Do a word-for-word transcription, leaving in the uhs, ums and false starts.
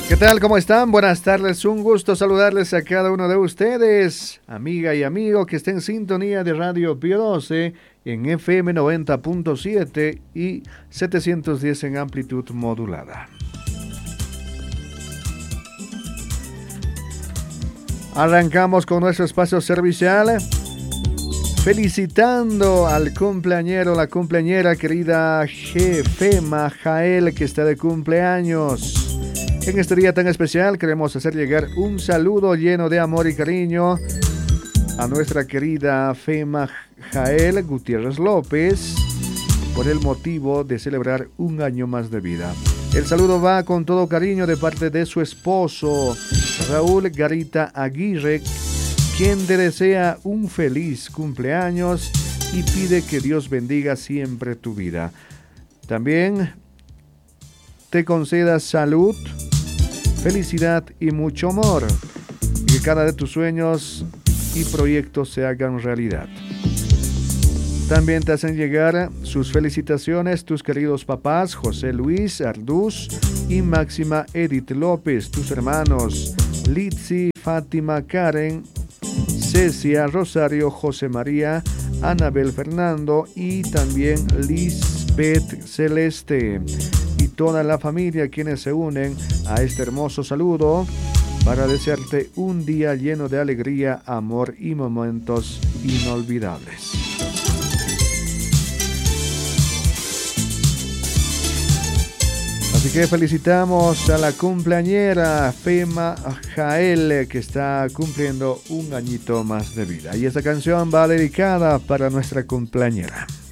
¿Qué tal? ¿Cómo están? Buenas tardes. Un gusto saludarles a cada uno de ustedes, amiga y amigo que esté en sintonía de Radio Pío doce en F M noventa punto siete y setecientos diez en amplitud modulada. Arrancamos con nuestro espacio servicial, felicitando al cumpleañero, la cumpleañera querida Jefema Jael, que está de cumpleaños. En este día tan especial queremos hacer llegar un saludo lleno de amor y cariño a nuestra querida Fema Jael Gutiérrez López por el motivo de celebrar un año más de vida. El saludo va con todo cariño de parte de su esposo Raúl Garita Aguirre, quien te desea un feliz cumpleaños y pide que Dios bendiga siempre tu vida. También te conceda salud, felicidad y mucho amor, y que cada de tus sueños y proyectos se hagan realidad. También te hacen llegar sus felicitaciones tus queridos papás José Luis Arduz y Máxima Edith López, tus hermanos Litsi, Fátima, Karen, Cecia, Rosario, José María, Anabel Fernando y también Lisbeth Celeste y toda la familia quienes se unen a este hermoso saludo para desearte un día lleno de alegría, amor y momentos inolvidables. Así que felicitamos a la cumpleañera Fema Jael, que está cumpliendo un añito más de vida. Y esta canción va dedicada para nuestra cumpleañera.